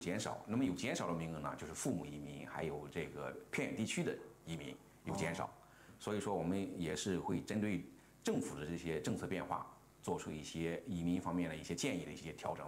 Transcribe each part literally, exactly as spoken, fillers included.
减少。那么有减少的名额呢，就是父母移民，还有这个偏远地区的移民有减少。所以说，我们也是会针对政府的这些政策变化，做出一些移民方面的一些建议的一些调整。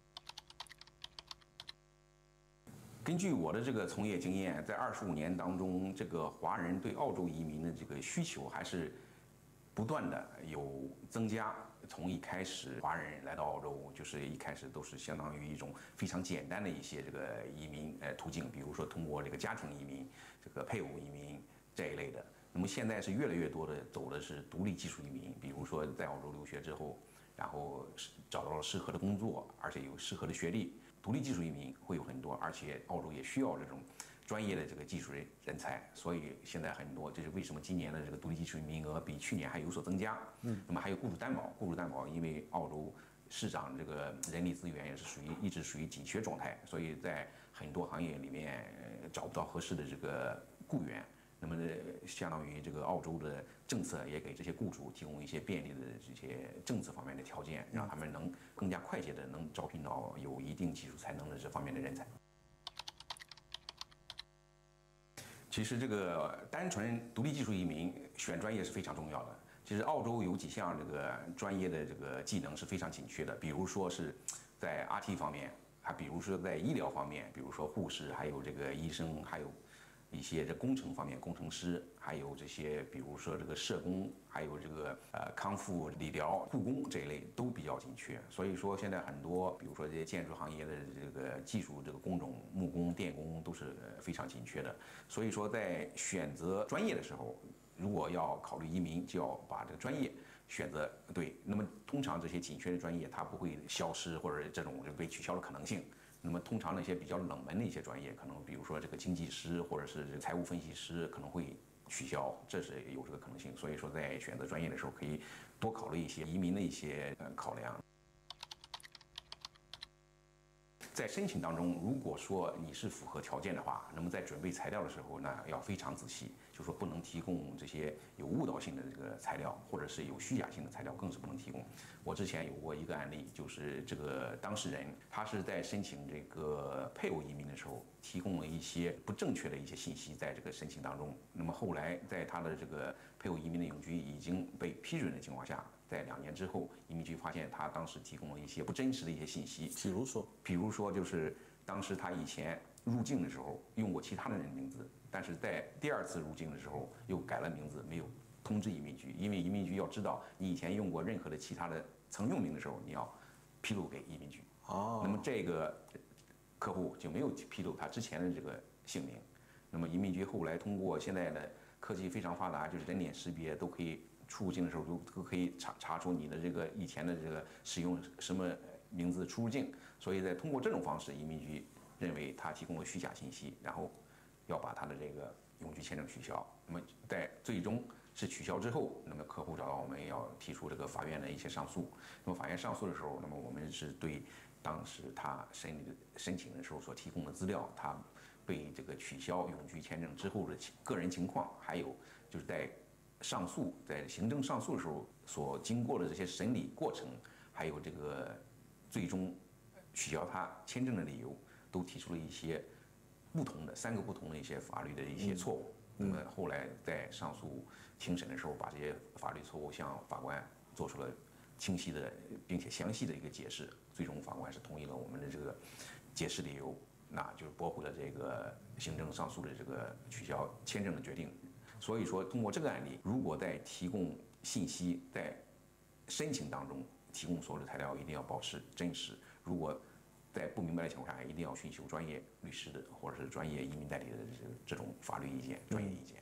根据我的这个从业经验，在二十五年当中，这个华人对澳洲移民的这个需求还是不断的有增加。从一开始，华人来到澳洲，就是一开始都是相当于一种非常简单的一些这个移民呃途径，比如说通过这个家庭移民、这个配偶移民这一类的。那么现在是越来越多的走的是独立技术移民，比如说在澳洲留学之后，然后找到了适合的工作，而且有适合的学历。独立技术移民会有很多，而且澳洲也需要这种专业的这个技术人人才，所以现在很多，这是为什么今年的这个独立技术名额比去年还有所增加。嗯，那么还有雇主担保，雇主担保，因为澳洲市场这个人力资源也是属于一直属于紧缺状态，所以在很多行业里面找不到合适的这个雇员。那么呢，相当于这个澳洲的政策也给这些雇主提供一些便利的这些政策方面的条件，让他们能更加快捷的能招聘到有一定技术才能的这方面的人才。其实这个单纯独立技术移民选专业是非常重要的。其实澳洲有几项这个专业的这个技能是非常紧缺的，比如说是在 R T 方面，还比如说在医疗方面，比如说护士，还有这个医生，还有一些这工程方面，工程师，还有这些，比如说这个社工，还有这个呃康复、理疗、护工这一类都比较紧缺。所以说现在很多，比如说这些建筑行业的这个技术这个工种，木工、电工都是非常紧缺的。所以说在选择专业的时候，如果要考虑移民，就要把这个专业选择对。那么通常这些紧缺的专业，它不会消失或者这种被取消的可能性。那么通常那些比较冷门的一些专业，可能比如说这个经济师或者是财务分析师可能会取消，这是有这个可能性。所以说在选择专业的时候，可以多考虑一些移民的一些呃考量。在申请当中，如果说你是符合条件的话，那么在准备材料的时候呢，要非常仔细，就说不能提供这些有误导性的这个材料，或者是有虚假性的材料，更是不能提供。我之前有过一个案例，就是这个当事人他是在申请这个配偶移民的时候，提供了一些不正确的一些信息在这个申请当中。那么后来在他的这个配偶移民的永居已经被批准的情况下，在两年之后，移民局发现他当时提供了一些不真实的一些信息， 比如说， 比如说就是当时他以前入境的时候用过其他的人名字，但是在第二次入境的时候又改了名字，没有通知移民局，因为移民局要知道你以前用过任何的其他的曾用名的时候，你要披露给移民局。哦，那么这个客户就没有披露他之前的这个姓名。那么移民局后来通过现在的科技非常发达，就是人脸识别都可以。出入境的时候都都可以查查出你的这个以前的这个使用什么名字出入境，所以在通过这种方式，移民局认为他提供了虚假信息，然后要把他的这个永居签证取消。那么在最终是取消之后，那么客户找到我们要提出这个法院的一些上诉。那么法院上诉的时候，那么我们是对当时他申申请的时候所提供的资料，他被这个取消永居签证之后的个人情况，还有就是在上诉在行政上诉的时候所经过的这些审理过程，还有这个最终取消他签证的理由，都提出了一些不同的三个不同的一些法律的一些错误。嗯、那么后来在上诉庭审的时候，把这些法律错误向法官做出了清晰的并且详细的一个解释。最终法官是同意了我们的这个解释理由，那就是驳回了这个行政上诉的这个取消签证的决定。所以说，通过这个案例，如果在提供信息、在申请当中提供所有的材料，一定要保持真实。如果在不明白的情况下，一定要寻求专业律师的或者是专业移民代理的这种法律意见、专业意见。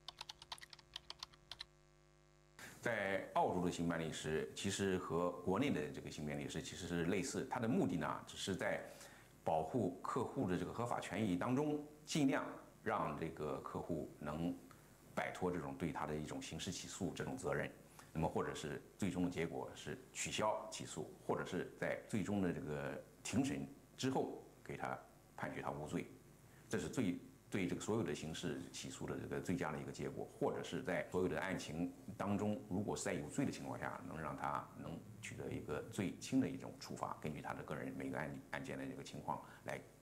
在澳洲的行办律师其实和国内的这个行办律师其实是类似，它的目的呢，只是在保护客户的这个合法权益当中，尽量让这个客户能摆脱这种对他的一种刑事起诉这种责任，那么或者是最终的结果是取消起诉，或者是在最终的这个庭审之后给他判决他无罪，这是最对这个所有的刑事起诉的这个最佳的一个结果，或者是在所有的案情当中，如果是在有罪的情况下，能让他能取得一个最轻的一种处罚，根据他的个人每个案案件的这个情况来